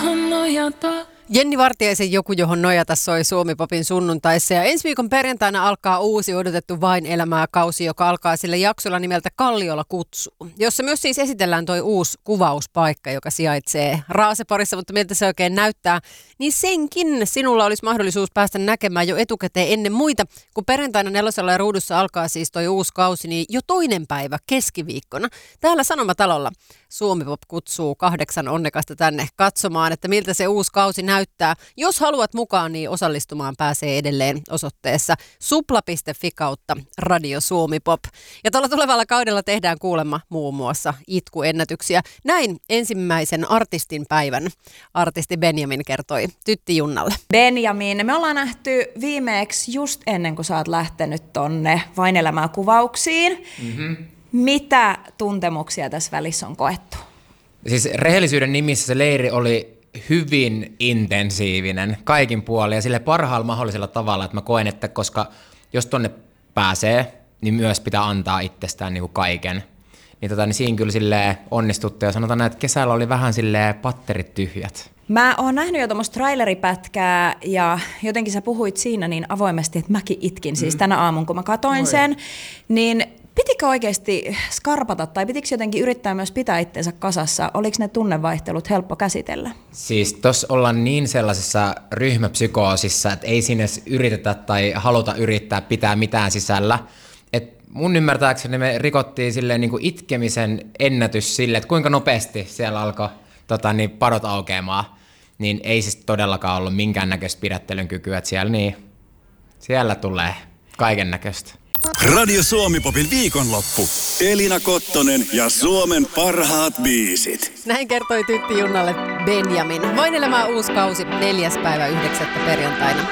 johon nojata. Jenni Vartiaisen Joku, johon nojata soi Suomi-popin sunnuntaissa. Ja ensi viikon perjantaina alkaa uusi odotettu Vain elämää -kausi, joka alkaa sillä jaksolla nimeltä Kalliolla kutsuu, jossa myös siis esitellään toi uusi kuvauspaikka, joka sijaitsee Raaseporissa, mutta miltä se oikein näyttää, niin senkin sinulla olisi mahdollisuus päästä näkemään jo etukäteen ennen muita, kun perjantaina 4 ja Ruudussa alkaa siis toi uusi kausi, niin jo toinen päivä keskiviikkona. Täällä Sanomatalolla Suomi-pop kutsuu 8 onnekasta tänne katsomaan, että miltä se uusi kausi näyttää. Jos haluat mukaan, niin osallistumaan pääsee edelleen osoitteessa supla.fi kautta Radio Suomi-pop. Ja tuolla tulevalla kaudella tehdään kuulemma muun muassa itkuennätyksiä. Näin ensimmäisen artistin päivän artisti Benjamin kertoi Tytti Junnalle. Benjamin, me ollaan nähty viimeeksi just ennen kuin sä oot lähtenyt tonne Vain elämää -kuvauksiin. Mm-hmm. Mitä tuntemuksia tässä välissä on koettu? Siis rehellisyyden nimissä se leiri oli hyvin intensiivinen kaikin puolin ja sille parhaalla mahdollisella tavalla, että mä koen, että koska jos tonne pääsee, niin myös pitää antaa itsestään niin kuin kaiken. Niin siinä kyllä silleen onnistuttiin ja sanotaan, että kesällä oli vähän silleen patterit tyhjät. Mä oon nähnyt jo tuommoista traileripätkää ja jotenkin sä puhuit siinä niin avoimesti, että mäkin itkin siis tänä aamun, kun mä katoin sen, niin pitikö oikeasti skarpata tai pitikö jotenkin yrittää myös pitää itseensä kasassa? Oliko ne tunnevaihtelut helppo käsitellä? Siis tossa ollaan niin sellaisessa ryhmäpsykoosissa, että ei sinne yritetä tai haluta yrittää pitää mitään sisällä. Et mun ymmärtääkseni me rikottiin silleen niin kuin itkemisen ennätys sille, että kuinka nopeasti siellä alkoi padot aukeamaan. Niin ei siis todellakaan ollut minkäännäköistä pidättelyn kykyä, että siellä tulee kaiken näköistä. Radio Suomi-popin viikonloppu. Elina Kottonen ja Suomen parhaat biisit. Näin kertoi Tytti Junnalle Benjamin. Vain elämää -uusi kausi 4.9. perjantaina.